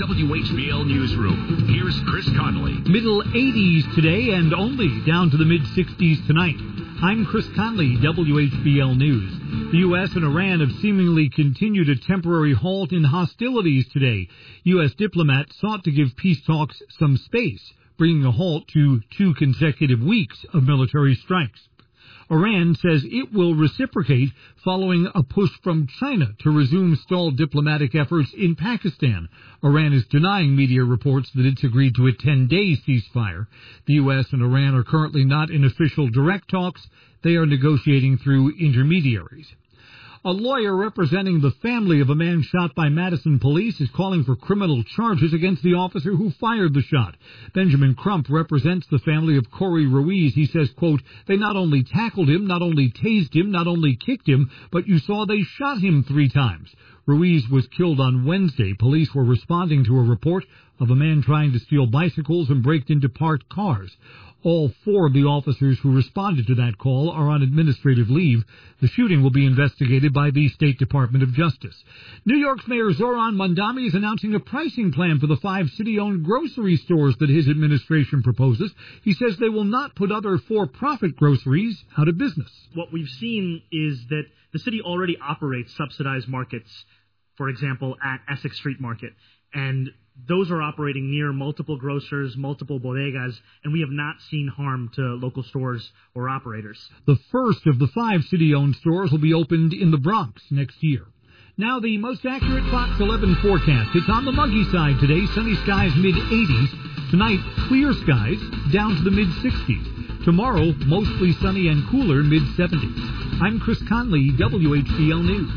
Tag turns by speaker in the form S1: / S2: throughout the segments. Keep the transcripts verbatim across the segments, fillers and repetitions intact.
S1: W H B L Newsroom. Here's Chris Conley.
S2: Middle eighties today and only down to the mid-sixties tonight. I'm Chris Conley, W H B L News. The U S and Iran have seemingly continued a temporary halt in hostilities today. U S diplomats sought to give peace talks some space, bringing a halt to two consecutive weeks of military strikes. Iran says it will reciprocate following a push from China to resume stalled diplomatic efforts in Pakistan. Iran is denying media reports that it's agreed to a ten-day ceasefire. The U S and Iran are currently not in official direct talks. They are negotiating through intermediaries. A lawyer representing the family of a man shot by Madison police is calling for criminal charges against the officer who fired the shot. Benjamin Crump represents the family of Corey Ruiz. He says, quote, they not only tackled him, not only tased him, not only kicked him, but you saw they shot him three times. Ruiz was killed on Wednesday. Police were responding to a report of a man trying to steal bicycles and break into parked cars. All four of the officers who responded to that call are on administrative leave. The shooting will be investigated by the State Department of Justice. New York's Mayor Zoran Mondani is announcing a pricing plan for the five city-owned grocery stores that his administration proposes. He says they will not put other for-profit groceries out of business.
S3: What we've seen is that the city already operates subsidized markets, for example, at Essex Street Market. And those are operating near multiple grocers, multiple bodegas, and we have not seen harm to local stores or operators.
S2: The first of the five city-owned stores will be opened in the Bronx next year. Now the most accurate Fox eleven forecast. It's on the muggy side today. Sunny skies mid-eighties. Tonight, clear skies down to the mid-sixties. Tomorrow, mostly sunny and cooler mid-seventies. I'm Chris Conley, W H B L News.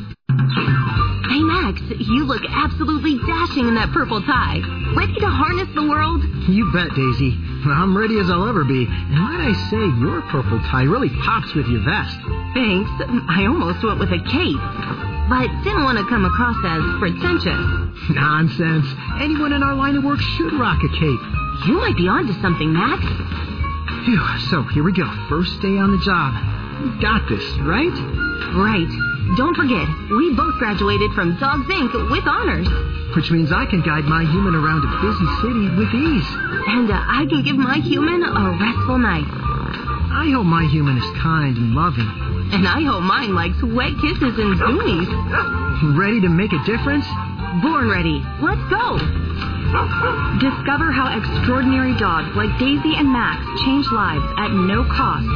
S4: Hey, Max, you look absolutely dashing in that purple tie. Ready to harness the world?
S5: You bet, Daisy. I'm ready as I'll ever be. And might I say, your purple tie really pops with your vest.
S4: Thanks. I almost went with a cape, but didn't want to come across as pretentious.
S5: Nonsense. Anyone in our line of work should rock a cape.
S4: You might be onto something, Max.
S5: Phew, so here we go. First day on the job. You got this, right?
S4: Right. Don't forget, we both graduated from Dogs Incorporated with honors.
S5: Which means I can guide my human around a busy city with ease.
S4: And uh, I can give my human a restful night.
S5: I hope my human is kind and loving.
S4: And I hope mine likes wet kisses and zoomies.
S5: Ready to make a difference?
S4: Born ready. Let's go. Discover how extraordinary dogs like Daisy and Max change lives at no cost.